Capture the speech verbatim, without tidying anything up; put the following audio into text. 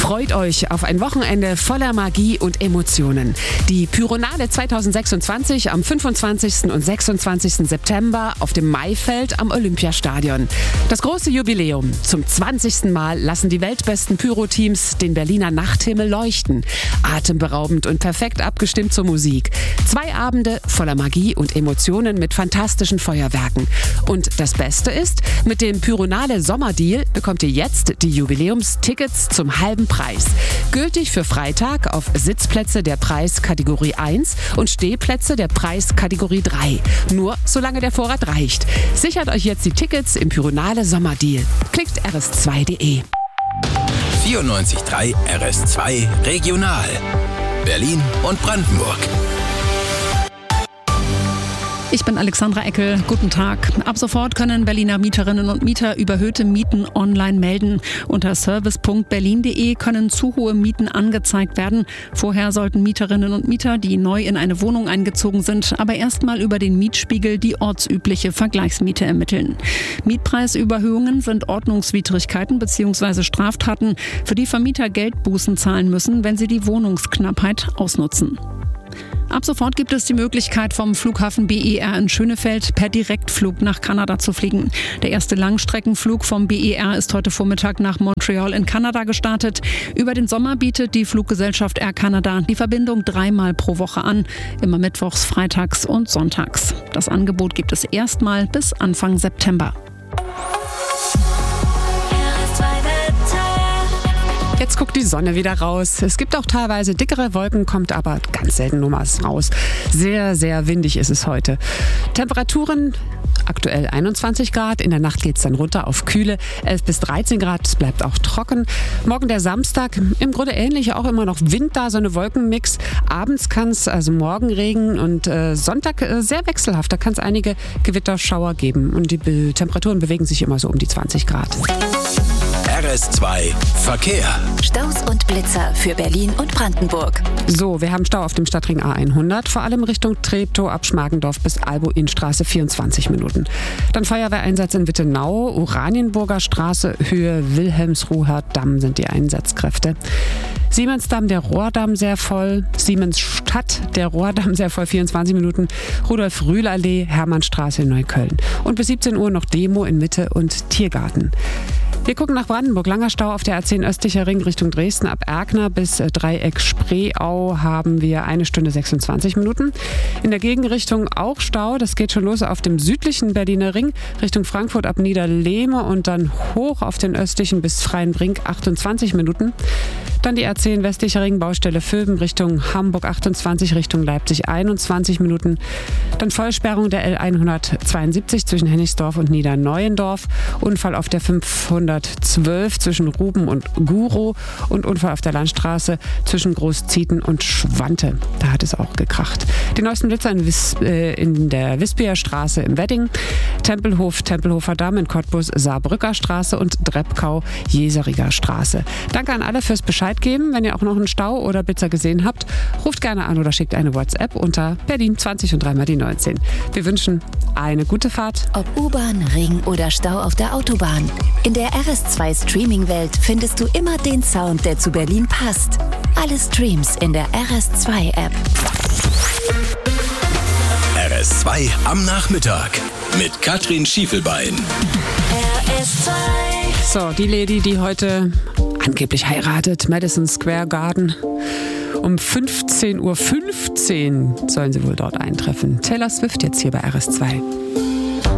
Freut euch auf ein Wochenende voller Magie und Emotionen. Die Pyronale zweitausendsechsundzwanzig am fünfundzwanzigsten und sechsundzwanzigsten September auf dem Maifeld am Olympiastadion. Das große Jubiläum. Zum zwanzigsten Mal lassen die weltbesten Pyro-Teams den Berliner Nachthimmel leuchten. Atemberaubend und perfekt abgestimmt zur Musik. Zwei Abende voller Magie und Emotionen mit fantastischen Feuerwerken. Und das Beste ist, mit dem Pyronale Sommerdeal bekommt ihr jetzt die Jubiläumstickets zum halben Preis. Gültig für Freitag auf Sitzplätze der Preiskategorie eins und Stehplätze der Preiskategorie drei. Nur solange der Vorrat reicht. Sichert euch jetzt die Tickets im Pyronale Sommerdeal. Klickt r s zwei punkt d e. vierundneunzig Komma drei R S zwei Regional. Berlin und Brandenburg. Ich bin Alexandra Eckel. Guten Tag. Ab sofort können Berliner Mieterinnen und Mieter überhöhte Mieten online melden. Unter service punkt berlin punkt d e können zu hohe Mieten angezeigt werden. Vorher sollten Mieterinnen und Mieter, die neu in eine Wohnung eingezogen sind, aber erstmal über den Mietspiegel die ortsübliche Vergleichsmiete ermitteln. Mietpreisüberhöhungen sind Ordnungswidrigkeiten bzw. Straftaten, für die Vermieter Geldbußen zahlen müssen, wenn sie die Wohnungsknappheit ausnutzen. Ab sofort gibt es die Möglichkeit, vom Flughafen B E R in Schönefeld per Direktflug nach Kanada zu fliegen. Der erste Langstreckenflug vom B E R ist heute Vormittag nach Montreal in Kanada gestartet. Über den Sommer bietet die Fluggesellschaft Air Canada die Verbindung dreimal pro Woche an, immer mittwochs, freitags und sonntags. Das Angebot gibt es erstmal bis Anfang September. Jetzt guckt die Sonne wieder raus. Es gibt auch teilweise dickere Wolken, kommt aber ganz selten nur mal raus. Sehr, sehr windig ist es heute. Temperaturen aktuell einundzwanzig Grad. In der Nacht geht es dann runter auf kühle elf bis dreizehn Grad. Es bleibt auch trocken. Morgen der Samstag, im Grunde ähnlich, auch immer noch Wind da, so eine Wolkenmix. Abends kann es also morgen Regen und äh, Sonntag äh, sehr wechselhaft. Da kann es einige Gewitterschauer geben. Und die Be- Temperaturen bewegen sich immer so um die zwanzig Grad. R S zwei Verkehr. Staus und Blitzer für Berlin und Brandenburg. So, wir haben Stau auf dem Stadtring A hundert, vor allem Richtung Treptow ab Schmargendorf bis Albo-Innstraße vierundzwanzig Minuten. Dann Feuerwehreinsatz in Wittenau, Oranienburger Straße, Höhe Wilhelmsruher Damm sind die Einsatzkräfte. Siemensdamm, der Rohrdamm sehr voll. Siemensstadt, der Rohrdamm sehr voll, vierundzwanzig Minuten. Rudolf-Rühl-Allee, Hermannstraße in Neukölln. Und bis siebzehn Uhr noch Demo in Mitte und Tiergarten. Wir gucken nach Brandenburg. Langer Stau auf der A zehn östlicher Ring Richtung Dresden. Ab Erkner bis Dreieck Spreeau haben wir eine Stunde sechsundzwanzig Minuten. In der Gegenrichtung auch Stau. Das geht schon los auf dem südlichen Berliner Ring Richtung Frankfurt ab Niederlehme und dann hoch auf den östlichen bis Freienbrink achtundzwanzig Minuten. Dann die A zehn westlicher Ring Baustelle Vöben Richtung Hamburg achtundzwanzig, Richtung Leipzig einundzwanzig Minuten. Dann Vollsperrung der L hundertzweiundsiebzig zwischen Hennigsdorf und Niederneuendorf. Unfall auf der fünfhundertzwölf zwischen Ruben und Gurow und Unfall auf der Landstraße zwischen Großzieten und Schwante. Da hat es auch gekracht. Die neuesten Blitzer in, Wis- äh, in der Wispia Straße im Wedding, Tempelhof, Tempelhofer Damm in Cottbus, Saarbrücker Straße und Drebkau, Jeseriger Straße. Danke an alle fürs Bescheid geben. Wenn ihr auch noch einen Stau oder Blitzer gesehen habt, ruft gerne an oder schickt eine WhatsApp unter Berlin zwanzig und dreimal die neunzehn. Wir wünschen eine gute Fahrt. Ob U-Bahn, Ring oder Stau auf der Autobahn. In der R S zwei Streaming-Welt findest du immer den Sound, der zu Berlin passt. Alle Streams in der R S zwei App. R S zwei am Nachmittag mit Katrin Schiefelbein. R S zwei. So, die Lady, die heute angeblich heiratet, Madison Square Garden. Um fünfzehn Uhr fünfzehn sollen sie wohl dort eintreffen. Taylor Swift jetzt hier bei R S zwei.